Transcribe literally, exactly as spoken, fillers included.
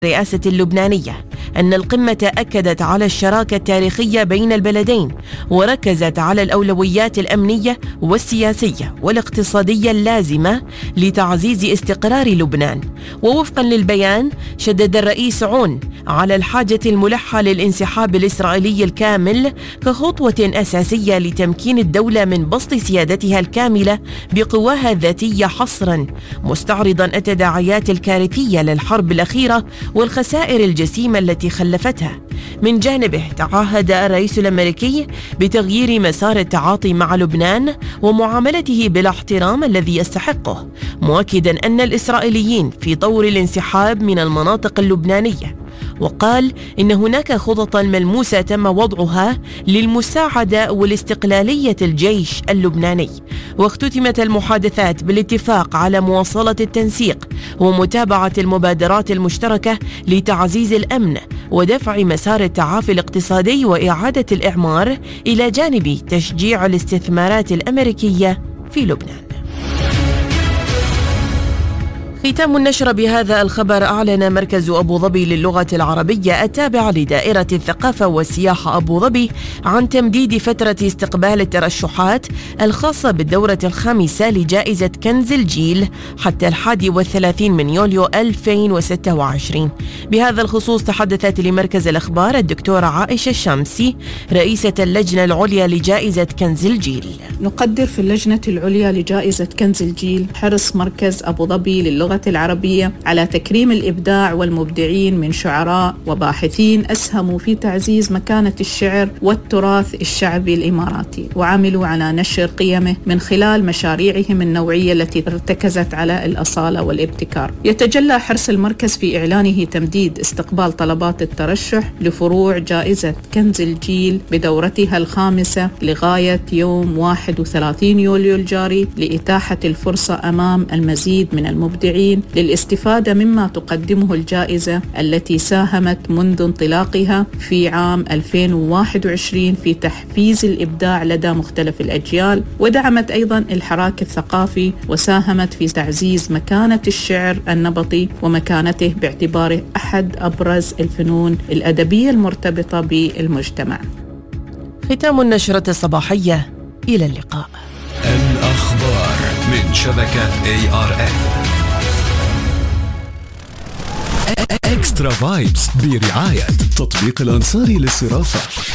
الرئاسة اللبنانية أن القمة أكدت على الشراكة التاريخية بين البلدين، وركزت على الأولويات الأمنية والسياسية والاقتصادية اللازمة لتعزيز استقرار لبنان. ووفقا للبيان، شدد الرئيس عون على الحاجة الملحة للانسحاب الإسرائيلي الكامل كخطوة أساسية لتمكين الدولة من بسط سيادتها الكاملة بقواها الذاتية حصرا، مستعرضا التداعيات الكارثية للحرب الأخيرة والخسائر الجسيمة التي خلفتها. من جانبه، تعهد الرئيس الأمريكي بتغيير مسار التعاطي مع لبنان ومعاملته بالاحترام الذي يستحقه، مؤكدا أن الإسرائيليين في طور الانسحاب من المناطق اللبنانية. وقال إن هناك خططا ملموسة تم وضعها للمساعدة والاستقلالية الجيش اللبناني. واختتمت المحادثات بالاتفاق على مواصلة التنسيق ومتابعة المبادرات المشتركة لتعزيز الأمن ودفع مسار التعافي الاقتصادي وإعادة الإعمار، إلى جانب تشجيع الاستثمارات الأمريكية في لبنان. ختام النشر بهذا الخبر. أعلن مركز أبو ظبي للغة العربية التابع لدائرة الثقافة والسياحة أبو ظبي عن تمديد فترة استقبال الترشحات الخاصة بالدورة الخامسة لجائزة كنز الجيل حتى الحادي والثلاثين من يوليو ألفين وستة وعشرين. بهذا الخصوص تحدثت لمركز الأخبار الدكتورة عائشة الشامسي رئيسة اللجنة العليا لجائزة كنز الجيل. نقدر في اللجنة العليا لجائزة كنز الجيل حرص مركز أبو ظبي للغة العربية على تكريم الإبداع والمبدعين من شعراء وباحثين أسهموا في تعزيز مكانة الشعر والتراث الشعبي الإماراتي، وعملوا على نشر قيمه من خلال مشاريعهم النوعية التي ارتكزت على الأصالة والابتكار. يتجلى حرص المركز في إعلانه تمديد استقبال طلبات الترشح لفروع جائزة كنز الجيل بدورتها الخامسة لغاية يوم واحد وثلاثين يوليو الجاري، لإتاحة الفرصة أمام المزيد من المبدعين للاستفادة مما تقدمه الجائزة التي ساهمت منذ انطلاقها في عام ألفين وواحد وعشرين في تحفيز الإبداع لدى مختلف الأجيال، ودعمت أيضا الحراك الثقافي وساهمت في تعزيز مكانة الشعر النبطي ومكانته باعتباره أحد أبرز الفنون الأدبية المرتبطة بالمجتمع. ختام النشرة الصباحية، إلى اللقاء. الأخبار من شبكة إيه آر إل. إكسترا فايبس برعاية تطبيق الأنصاري للصرافة.